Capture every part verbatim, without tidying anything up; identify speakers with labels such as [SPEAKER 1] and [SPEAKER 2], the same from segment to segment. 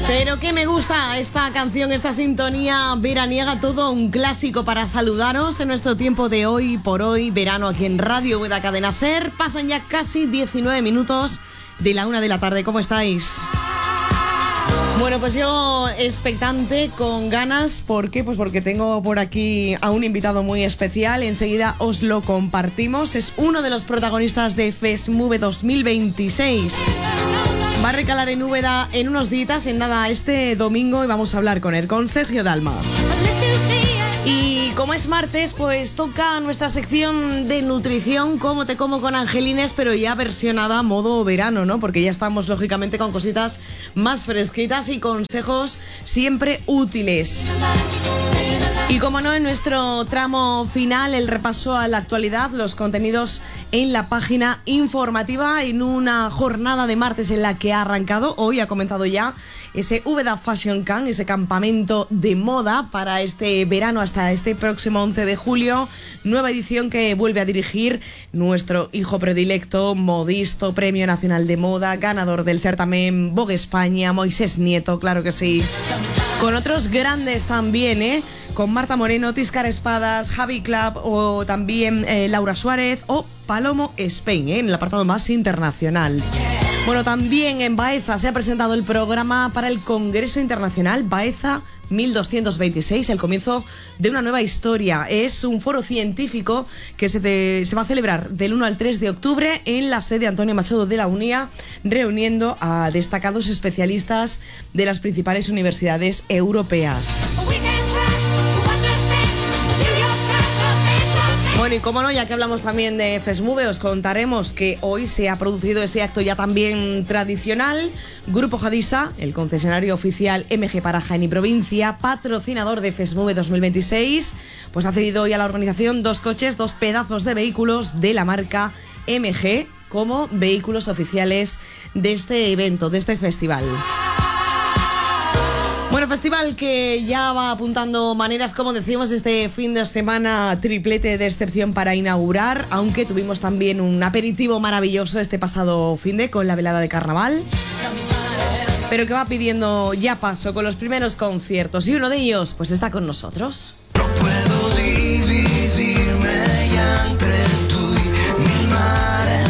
[SPEAKER 1] Pero que me gusta esta canción, esta sintonía veraniega, todo un clásico para saludaros en nuestro tiempo de hoy por hoy, verano aquí en Radio Úbeda Cadena Ser. Pasan ya casi diecinueve minutos de la una de la tarde. ¿Cómo estáis? Bueno, pues yo expectante, con ganas. ¿Por qué? Pues porque tengo por aquí a un invitado muy especial. Enseguida os lo compartimos. Es uno de los protagonistas de FESMUVE dos mil veintiséis. Va a recalar en Úbeda en unos días, en nada, este domingo, y vamos a hablar con él, con Sergio Dalma. Y como es martes, pues toca nuestra sección de nutrición, Cómo te como con Angelines, pero ya versionada a modo verano, ¿no? Porque ya estamos, lógicamente, con cositas más fresquitas y consejos siempre útiles. Y como no, en nuestro tramo final, el repaso a la actualidad, los contenidos en la página informativa, en una jornada de martes en la que ha arrancado, hoy ha comenzado ya ese Úbeda Fashion Camp, ese campamento de moda para este verano hasta este próximo once de julio, nueva edición que vuelve a dirigir nuestro hijo predilecto, modisto, Premio Nacional de Moda, ganador del certamen Vogue España, Moisés Nieto, claro que sí. Con otros grandes también, ¿eh? Con Marta Moreno, Tíscar Espadas, Javi Club o también eh, Laura Suárez o Palomo Spain, ¿eh? En el apartado más internacional. Bueno, también en Baeza se ha presentado el programa para el Congreso Internacional Baeza mil doscientos veintiséis, el comienzo de una nueva historia. Es un foro científico que se, de, se va a celebrar del uno al tres de octubre en la sede Antonio Machado de la UNIA, reuniendo a destacados especialistas de las principales universidades europeas. Bueno, y como no, ya que hablamos también de FESMUVE, os contaremos que hoy se ha producido ese acto ya también tradicional. Grupo Jadisa, el concesionario oficial M G para Jaén y Provincia, patrocinador de FESMUVE dos mil veintiséis, pues ha cedido hoy a la organización dos coches, dos pedazos de vehículos de la marca M G como vehículos oficiales de este evento, de este festival. Bueno, festival que ya va apuntando maneras, como decimos, este fin de semana, triplete de excepción para inaugurar, aunque tuvimos también un aperitivo maravilloso este pasado fin de con la velada de carnaval, pero que va pidiendo ya paso con los primeros conciertos, y uno de ellos pues está con nosotros.
[SPEAKER 2] No puedo dividirme ya entre tú y mis mares.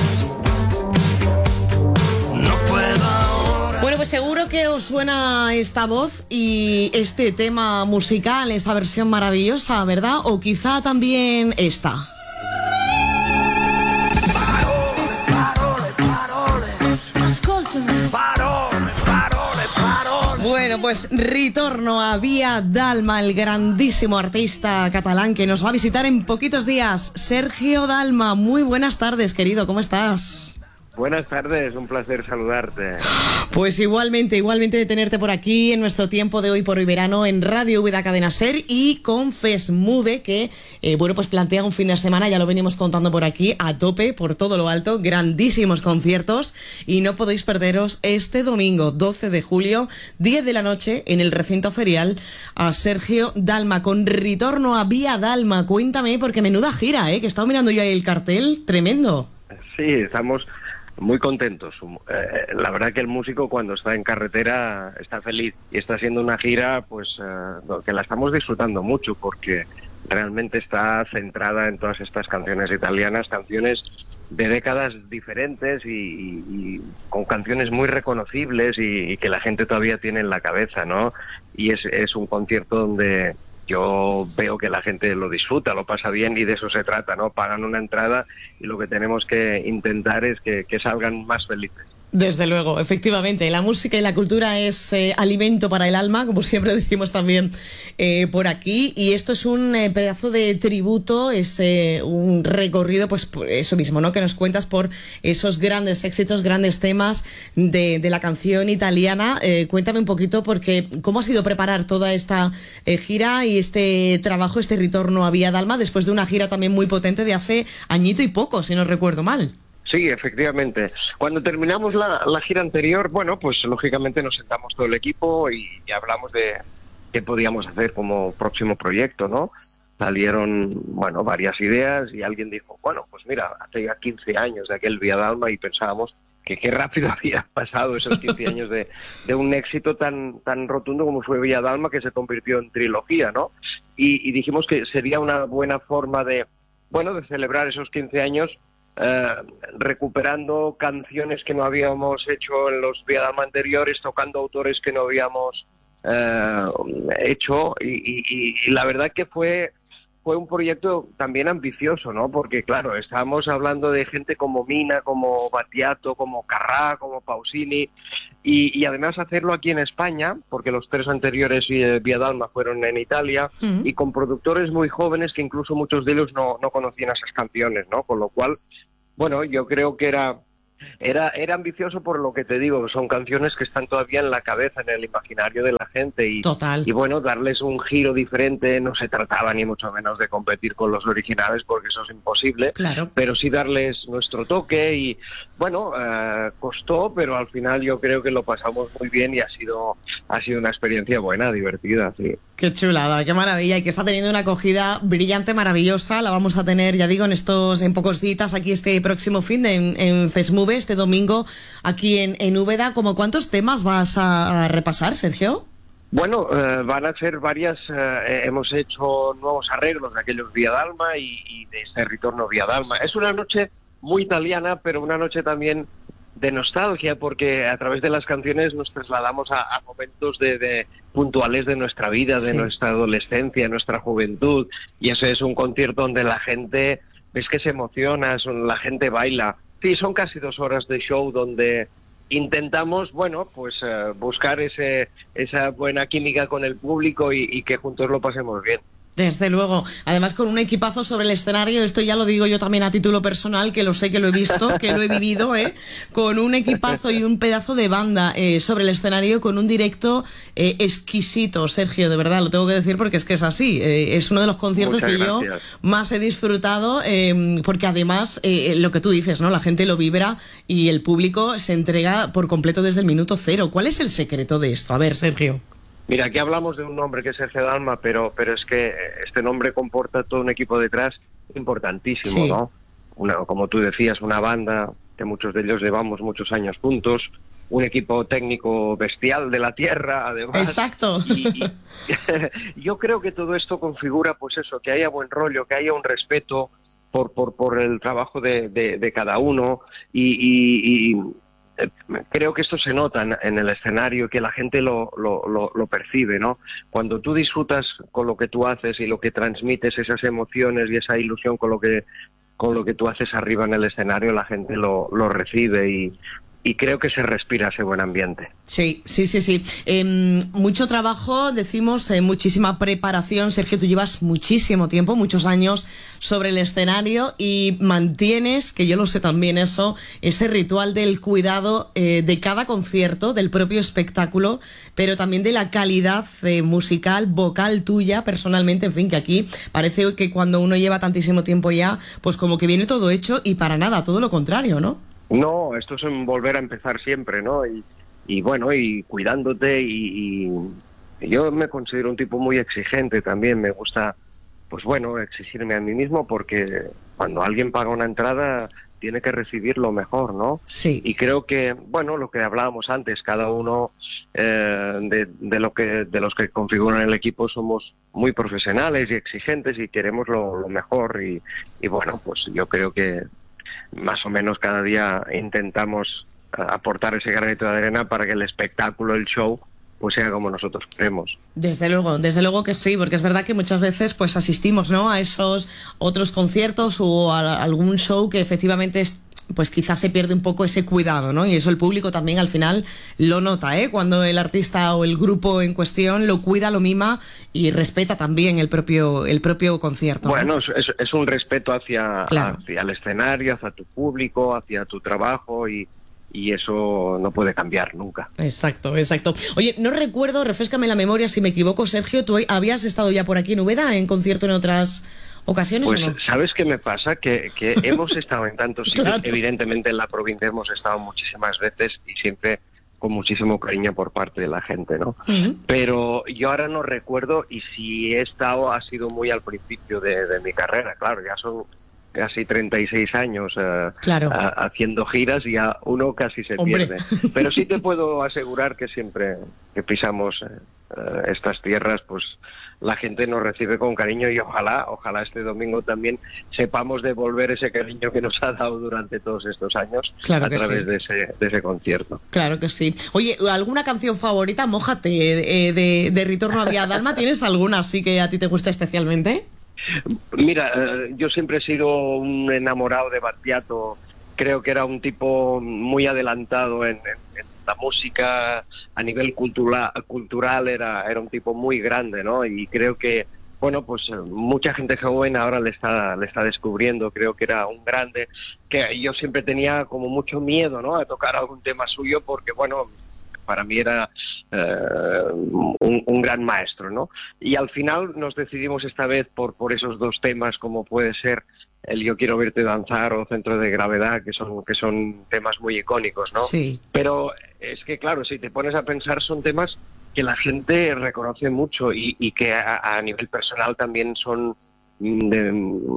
[SPEAKER 1] Bueno, pues seguro que os suena esta voz y este tema musical, esta versión maravillosa, ¿verdad? O quizá también esta.
[SPEAKER 2] Parole, parole, parole. Ascoltami. Parole, parole, parole.
[SPEAKER 1] Bueno, pues ritorno a Vía Dalma, el grandísimo artista catalán que nos va a visitar en poquitos días. Sergio Dalma, muy buenas tardes, querido, ¿cómo estás?
[SPEAKER 3] Buenas tardes, un placer saludarte.
[SPEAKER 1] Pues igualmente, igualmente de tenerte por aquí en nuestro tiempo de hoy por hoy verano en Radio Úbeda Cadena Ser y con FESMUVE, que eh, bueno, pues plantea un fin de semana, ya lo venimos contando por aquí, a tope, por todo lo alto, grandísimos conciertos, y no podéis perderos este domingo doce de julio, diez de la noche, en el recinto ferial, a Sergio Dalma, con retorno a Vía Dalma. Cuéntame, porque menuda gira, ¿eh? Que he estado mirando yo ahí el cartel, tremendo.
[SPEAKER 3] Sí, estamos muy contentos. Eh, la verdad que el músico cuando está en carretera está feliz y está haciendo una gira pues eh, que la estamos disfrutando mucho porque realmente está centrada en todas estas canciones italianas, canciones de décadas diferentes y, y, y con canciones muy reconocibles y, y que la gente todavía tiene en la cabeza, ¿no? Y es, es un concierto donde yo veo que la gente lo disfruta, lo pasa bien y de eso se trata, ¿no? Pagan una entrada y lo que tenemos que intentar es que, que salgan más felices.
[SPEAKER 1] Desde luego, efectivamente, la música y la cultura es eh, alimento para el alma, como siempre decimos también eh, por aquí, y esto es un eh, pedazo de tributo, es eh, un recorrido, pues por eso mismo, ¿no? Que nos cuentas por esos grandes éxitos, grandes temas de, de la canción italiana. Eh, cuéntame un poquito, porque cómo ha sido preparar toda esta eh, gira y este trabajo, este retorno a Vía Dalma, después de una gira también muy potente de hace añito y poco, si no recuerdo mal.
[SPEAKER 3] Sí, efectivamente. Cuando terminamos la, la gira anterior, bueno, pues lógicamente nos sentamos todo el equipo y, y hablamos de qué podíamos hacer como próximo proyecto, ¿no? Salieron, bueno, varias ideas y alguien dijo, bueno, pues mira, hace ya quince años de aquel Vía Dalma y pensábamos que qué rápido había pasado esos quince años de, de un éxito tan, tan rotundo como fue Villadalma, que se convirtió en trilogía, ¿no? Y, y dijimos que sería una buena forma de, bueno, de celebrar esos quince años eh, recuperando canciones que no habíamos hecho en los Villadalma anteriores, tocando autores que no habíamos eh, hecho, y, y, y la verdad que fue... Fue un proyecto también ambicioso, ¿no? Porque, claro, estábamos hablando de gente como Mina, como Battiato, como Carrà, como Pausini, y, y además hacerlo aquí en España, porque los tres anteriores eh, Villadalma fueron en Italia, uh-huh. y con productores muy jóvenes que incluso muchos de ellos no, no conocían esas canciones, ¿no? Con lo cual, bueno, yo creo que era... Era, era ambicioso por lo que te digo, que son canciones que están todavía en la cabeza, en el imaginario de la gente, y,
[SPEAKER 1] Total.
[SPEAKER 3] y bueno, darles un giro diferente. No se trataba ni mucho menos de competir con los originales, porque eso es imposible,
[SPEAKER 1] claro.
[SPEAKER 3] pero sí darles nuestro toque, y bueno, eh, costó, pero al final yo creo que lo pasamos muy bien y ha sido, ha sido una experiencia buena, divertida, sí.
[SPEAKER 1] Qué chulada, qué maravilla, y que está teniendo una acogida brillante, maravillosa. La vamos a tener, ya digo, en estos en pocos días aquí este próximo fin de, en, en Fesmove, este domingo aquí en, en Úbeda. ¿Cómo cuántos temas vas a, a repasar, Sergio?
[SPEAKER 3] Bueno, eh, van a ser varias, eh, hemos hecho nuevos arreglos de aquellos Villadalma y, y de este retorno Villadalma. Es una noche muy italiana, pero una noche también de nostalgia, porque a través de las canciones nos trasladamos a, a momentos de, de puntuales de nuestra vida, de sí. nuestra adolescencia, nuestra juventud, y eso es un concierto donde la gente, ves que se emociona, son, la gente baila. Sí, son casi dos horas de show donde intentamos, bueno, pues uh, buscar ese, esa buena química con el público y, y que juntos lo pasemos bien.
[SPEAKER 1] Desde luego, además con un equipazo sobre el escenario, esto ya lo digo yo también a título personal, que lo sé, que lo he visto, que lo he vivido, ¿eh? Con un equipazo y un pedazo de banda eh, sobre el escenario, con un directo eh, exquisito, Sergio, de verdad, lo tengo que decir porque es que es así, eh, es uno de los conciertos Muchas que gracias. yo más he disfrutado, eh, porque además, eh, lo que tú dices, ¿no? La gente lo vibra y el público se entrega por completo desde el minuto cero. ¿Cuál es el secreto de esto? A ver, Sergio.
[SPEAKER 3] Mira, aquí hablamos de un nombre que es Sergio Dalma, pero, pero es que este nombre comporta todo un equipo detrás importantísimo, sí. ¿no? Una, como tú decías, una banda que muchos de ellos llevamos muchos años juntos, un equipo técnico bestial de la tierra, además.
[SPEAKER 1] Exacto.
[SPEAKER 3] Y, y, yo creo que todo esto configura, pues eso, que haya buen rollo, que haya un respeto por, por, por el trabajo de, de, de cada uno, y... y, y creo que esto se nota en, en el escenario, que la gente lo, lo, lo, lo percibe, ¿no? Cuando tú disfrutas con lo que tú haces y lo que transmites, esas emociones y esa ilusión con lo que, con lo que tú haces arriba en el escenario, la gente lo, lo recibe y, y creo que se respira ese buen ambiente.
[SPEAKER 1] Sí, sí, sí, sí. Eh, mucho trabajo, decimos, eh, muchísima preparación. Sergio, tú llevas muchísimo tiempo, muchos años sobre el escenario y mantienes, que yo lo sé también eso, ese ritual del cuidado eh, de cada concierto, del propio espectáculo, pero también de la calidad eh, musical, vocal tuya, personalmente, en fin, que aquí parece que cuando uno lleva tantísimo tiempo ya, pues como que viene todo hecho y para nada, todo lo contrario, ¿no?
[SPEAKER 3] No, esto es en volver a empezar siempre, ¿no? Y, y bueno, y cuidándote y, y yo me considero un tipo muy exigente también, me gusta, pues bueno, exigirme a mí mismo porque cuando alguien paga una entrada tiene que recibir lo mejor, ¿no?
[SPEAKER 1] Sí.
[SPEAKER 3] Y creo que, bueno, lo que hablábamos antes, cada uno eh, de, de, lo que, de los que configuran el equipo somos muy profesionales y exigentes y queremos lo, lo mejor y, y bueno, pues yo creo que más o menos cada día intentamos aportar ese granito de arena para que el espectáculo, el show, pues sea como nosotros queremos.
[SPEAKER 1] Desde luego, desde luego que sí, porque es verdad que muchas veces pues asistimos, ¿no?, a esos otros conciertos o a algún show que efectivamente es, pues quizás se pierde un poco ese cuidado, ¿no? Y eso el público también al final lo nota, ¿eh? Cuando el artista o el grupo en cuestión lo cuida, lo mima y respeta también el propio el propio concierto, ¿no?
[SPEAKER 3] Bueno, es, es un respeto hacia,
[SPEAKER 1] claro.
[SPEAKER 3] hacia el escenario, hacia tu público, hacia tu trabajo y... y eso no puede cambiar nunca.
[SPEAKER 1] Exacto, exacto. Oye, no recuerdo, refréscame la memoria si me equivoco, Sergio, ¿tú habías estado ya por aquí en Úbeda en concierto en otras ocasiones?
[SPEAKER 3] Pues,
[SPEAKER 1] ¿o no?
[SPEAKER 3] ¿sabes qué me pasa? Que, que hemos estado en tantos sitios,
[SPEAKER 1] Claro.
[SPEAKER 3] Evidentemente en la provincia hemos estado muchísimas veces y siempre con muchísimo cariño por parte de la gente, ¿no?
[SPEAKER 1] Uh-huh.
[SPEAKER 3] Pero yo ahora no recuerdo y si he estado ha sido muy al principio de, de mi carrera, claro, ya son casi treinta y seis años uh,
[SPEAKER 1] claro.
[SPEAKER 3] a, haciendo giras y a uno casi se
[SPEAKER 1] Hombre.
[SPEAKER 3] pierde. Pero sí te puedo asegurar que siempre que pisamos uh, estas tierras, pues la gente nos recibe con cariño y ojalá, ojalá este domingo también sepamos devolver ese cariño que nos ha dado durante todos estos años
[SPEAKER 1] claro
[SPEAKER 3] a
[SPEAKER 1] que
[SPEAKER 3] través
[SPEAKER 1] sí.
[SPEAKER 3] de, ese, de ese concierto.
[SPEAKER 1] Claro que sí. Oye, ¿alguna canción favorita? Mójate, eh, de, de Ritorno a Vía Dalma. ¿Tienes alguna así que a ti te guste especialmente?
[SPEAKER 3] Mira, eh, yo siempre he sido un enamorado de Battiato. Creo que era un tipo muy adelantado en, en, en la música, a nivel cultura, cultural era, era un tipo muy grande, ¿no? Y creo que, bueno, pues mucha gente joven ahora le está, le está descubriendo. Creo que era un grande, que yo siempre tenía como mucho miedo, ¿no?, a tocar algún tema suyo porque, bueno, para mí era eh, un, un gran maestro, ¿no? Y al final nos decidimos esta vez por, por esos dos temas, como puede ser el Yo quiero verte danzar o Centro de Gravedad, que son, que son temas muy icónicos, ¿no?
[SPEAKER 1] Sí.
[SPEAKER 3] Pero es que, claro, si te pones a pensar, son temas que la gente reconoce mucho y, y que a, a nivel personal también son de,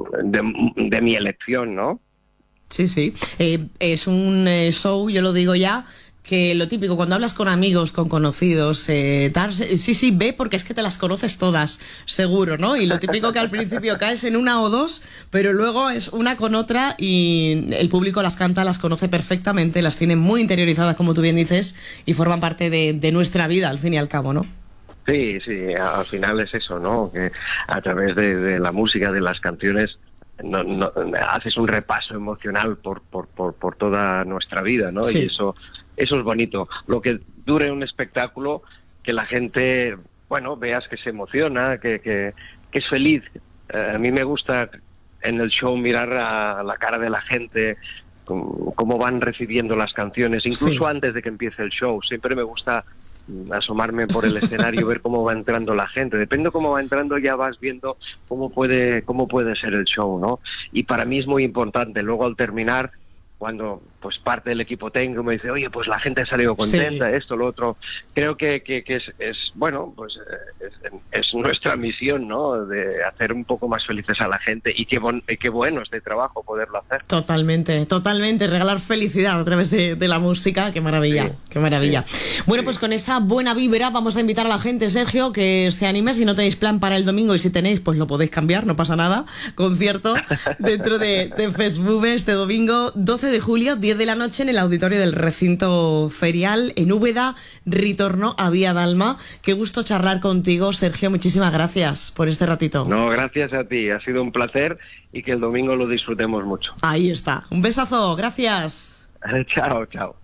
[SPEAKER 3] de, de mi elección, ¿no?
[SPEAKER 1] Sí, sí. Eh, es un eh, show, yo lo digo ya, que lo típico, cuando hablas con amigos, con conocidos, eh, tal, sí, sí, ve, porque es que te las conoces todas, seguro, ¿no? Y lo típico que al principio caes en una o dos, pero luego es una con otra y el público las canta, las conoce perfectamente, las tiene muy interiorizadas, como tú bien dices, y forman parte de, de nuestra vida, al fin y al cabo, ¿no?
[SPEAKER 3] Sí, sí, al final es eso, ¿no? Que a través de, de la música, de las canciones, No, no, haces un repaso emocional por, por, por, por toda nuestra vida, ¿no?
[SPEAKER 1] Sí.
[SPEAKER 3] Y eso, eso es bonito. Lo que dure un espectáculo, que la gente, bueno, veas que se emociona, que, que, que es feliz. Eh, a mí me gusta en el show mirar a la cara de la gente, cómo, cómo van recibiendo las canciones, incluso
[SPEAKER 1] Sí.
[SPEAKER 3] antes de que empiece el show. Siempre me gusta asomarme por el escenario, ver cómo va entrando la gente. Depende de cómo va entrando, ya vas viendo cómo puede, cómo puede ser el show, ¿no? Y para mí es muy importante. Luego, al terminar, cuando pues parte del equipo técnico me dice, oye, pues la gente ha salido contenta, sí. esto, lo otro. Creo que, que, que es, es, bueno, pues es, es nuestra misión, ¿no? De hacer un poco más felices a la gente y qué, bon, qué bueno este trabajo poderlo hacer.
[SPEAKER 1] Totalmente, totalmente. Regalar felicidad a través de, de la música. Qué maravilla, sí. qué maravilla. Sí. Bueno, pues con esa buena vibra vamos a invitar a la gente, Sergio, que se anime. Si no tenéis plan para el domingo y si tenéis, pues lo podéis cambiar, no pasa nada. Concierto dentro de, de Facebook este domingo, doce de julio, diez de la noche, en el auditorio del recinto ferial en Úbeda, Ritorno a Vía Dalma. Qué gusto charlar contigo, Sergio. Muchísimas gracias por este ratito.
[SPEAKER 3] No, gracias a ti. Ha sido un placer y que el domingo lo disfrutemos mucho.
[SPEAKER 1] Ahí está. Un besazo. Gracias.
[SPEAKER 3] Chao, chao.